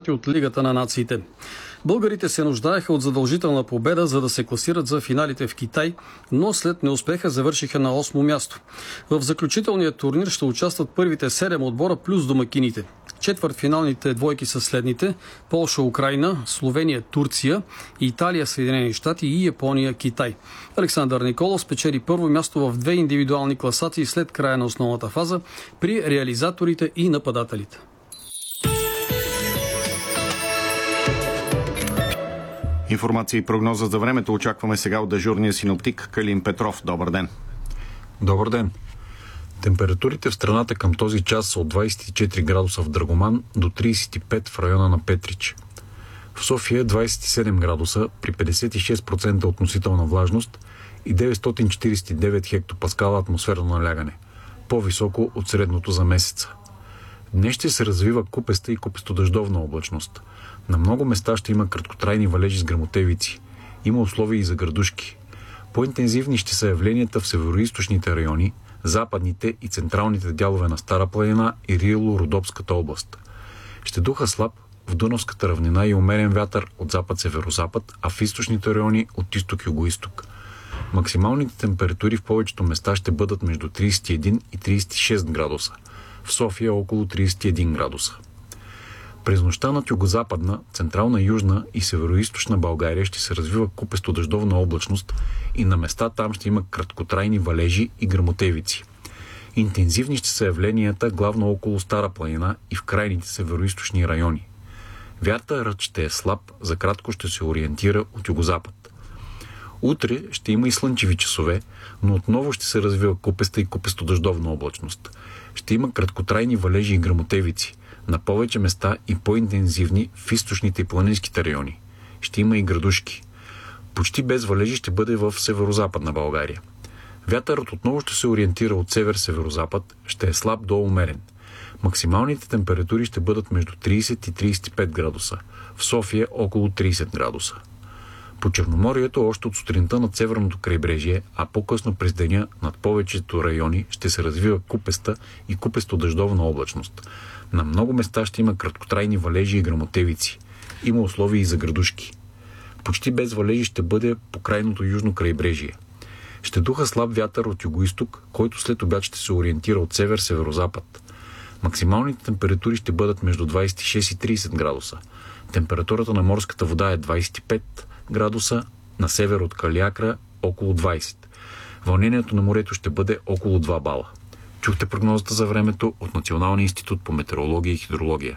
щати от Лигата на нациите. Българите се нуждаеха от задължителна победа, за да се класират за финалите в Китай, но след неуспеха завършиха на 8-о място. В заключителния турнир ще участват първите 7 отбора плюс домакините. Четвъртфиналните двойки са следните: Полша, Украйна, Словения, Турция, Италия, Съединени щати и Япония, Китай. Александър Николов спечели първо място в 2 индивидуални класации след края на основната фаза при реализаторите и нападателите. Информация и прогноза за времето очакваме сега от дежурния синоптик Калин Петров. Добър ден! Добър ден! Температурите в страната към този час са от 24 градуса в Драгоман до 35 в района на Петрич. В София 27 градуса при 56% относителна влажност и 949 хектопаскала атмосферно налягане, по-високо от средното за месеца. Днес ще се развива купеста и купесто-дъждовна облачност. На много места ще има краткотрайни валежи с гръмотевици. Има условия и за градушки. По-интензивни ще са явленията в североизточните райони, западните и централните дялове на Стара планина и Рило-Родопската област. Ще духа слаб в Дунавската равнина и умерен вятър от запад-северозапад, а в източните райони от изток-югоизток. Максималните температури в повечето места ще бъдат между 31 и 36 градуса. В София около 31 градуса. През нощта над югозападна, централна, южна и североизточна България ще се развива купесто-дъждовна облачност и на места там ще има краткотрайни валежи и гръмотевици. Интензивни ще са явленията главно около Стара планина и в крайните североизточни райони. Вятърът ще е слаб, за кратко ще се ориентира от югозапад. Утре ще има и слънчеви часове, но отново ще се развива купеста и купесто-дъждовна облачност. Ще има краткотрайни валежи и гръмотевици, на повече места и по-интензивни в източните и планинските райони. Ще има и градушки. Почти без валежи ще бъде в северозападна България. Вятърът отново ще се ориентира от север-северозапад, ще е слаб до умерен. Максималните температури ще бъдат между 30 и 35 градуса. В София около 30 градуса. По Черноморието още от сутринта над северното крайбрежие, а по-късно през деня над повечето райони ще се развива купеста и купесто-дъждовна облачност. На много места ще има краткотрайни валежи и гръмотевици. Има условия и за градушки. Почти без валежи ще бъде по крайното южно крайбрежие. Ще духа слаб вятър от югоизток, който след обяд ще се ориентира от север-северозапад. Максималните температури ще бъдат между 26 и 30 градуса. Температурата на морската вода е 25 градуса, на север от Калиакра около 20. Вълнението на морето ще бъде около 2 бала. Чухте прогнозата за времето от Националния институт по метеорология и хидрология.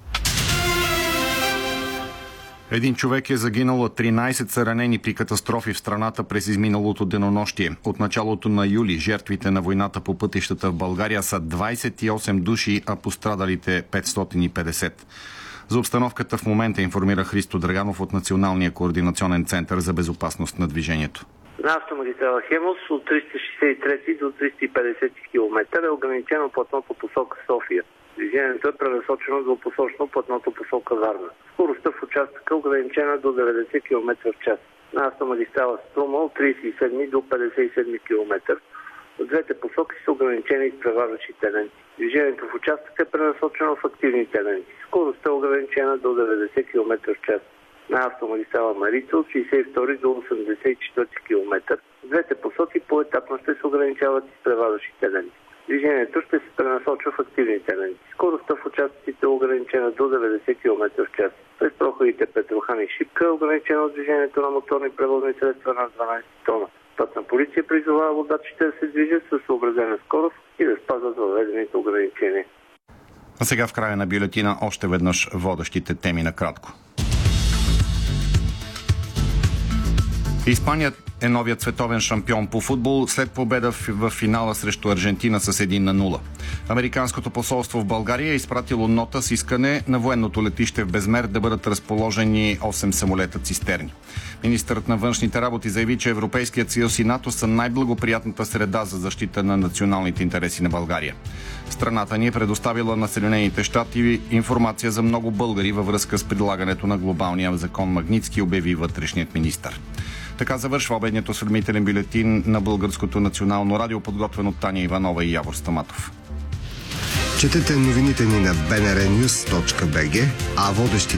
Един човек е загинал, 13 са ранени при катастрофи в страната през изминалото денонощие. От началото на юли жертвите на войната по пътищата в България са 28 души, а пострадалите 550. За обстановката в момента информира Христо Драганов от Националния координационен център за безопасност на движението. На автомагистрала Хемус от 363 до 350 км е ограничено платно по посока София. Движението е пренасочено двупосочно платното посока Варна. Скоростта в участъка е ограничена до 90 км в час. На автомагистрала Струма от 37 до 57 км. От двете посоки са ограничени изпреварващите ленти. Движението в участъка е пренасочено в активните ленти. Скоростта е ограничена до 90 км в час. На автомагистрала Марица от 62 до 84 км. В двете посоки поетапно ще се ограничават изпреварващите ленти. Движението ще се пренасочва в активните ленти. Скоростта в участъците е ограничена до 90 км в час. През проходите Петрохан и Шипка е ограничено движението на моторни превозни средства на 12 тона. Пътна полиция призовава водачите да се движат със съобразена скорост и да спазват въведените ограничения. А сега в края на бюлетина още веднъж водещите теми накратко. Испания е новият световен шампион по футбол след победа в финала срещу Аржентина с 1-0. Американското посолство в България е изпратило нота с искане на военното летище в Безмер да бъдат разположени 8 самолета цистерни. Министърът на външните работи заяви, че Европейският съюз и НАТО са най-благоприятната среда за защита на националните интереси на България. Страната ни е предоставила на Съединените щати информация за много българи във връзка с прилагането на глобалния закон Магнитски, обяви вътрешният министър. Така завършва обедният осведомителен бюлетин на Българското национално радио, подготвен от Таня Иванова и Явор Стаматов. Четете новините ни на bnrnews.bg, а водещите